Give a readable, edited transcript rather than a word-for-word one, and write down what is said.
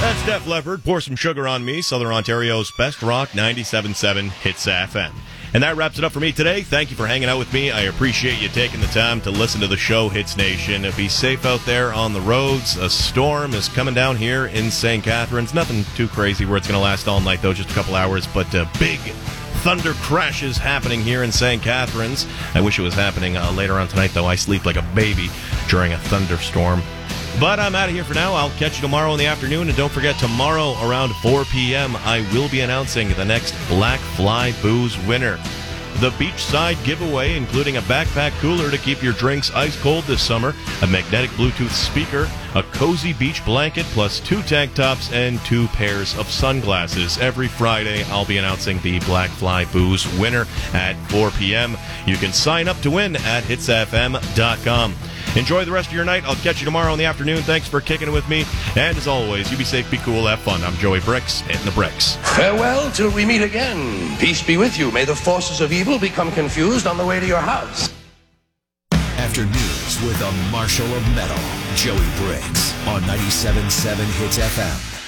That's Def Leppard, Pour Some Sugar on Me, Southern Ontario's best rock, 97.7 Hits FM. And that wraps it up for me today. Thank you for hanging out with me. I appreciate you taking the time to listen to the show, Hits Nation. Be safe out there on the roads. A storm is coming down here in St. Catharines. Nothing too crazy where it's going to last all night, though, just a couple hours. But big thunder crashes happening here in St. Catharines. I wish it was happening later on tonight, though. I sleep like a baby during a thunderstorm. But I'm out of here for now. I'll catch you tomorrow in the afternoon. And don't forget, tomorrow around 4 p.m., I will be announcing the next Black Fly Booze winner. The beachside giveaway, including a backpack cooler to keep your drinks ice cold this summer, a magnetic Bluetooth speaker, a cozy beach blanket, plus 2 tank tops and 2 pairs of sunglasses. Every Friday, I'll be announcing the Black Fly Booze winner at 4 p.m. You can sign up to win at hitsfm.com. Enjoy the rest of your night. I'll catch you tomorrow in the afternoon. Thanks for kicking it with me. And as always, you be safe, be cool, have fun. I'm Joey Bricks, hitting the bricks. Farewell till we meet again. Peace be with you. May the forces of evil become confused on the way to your house. After news with a marshal of metal, Joey Briggs on 97.7 Hits FM.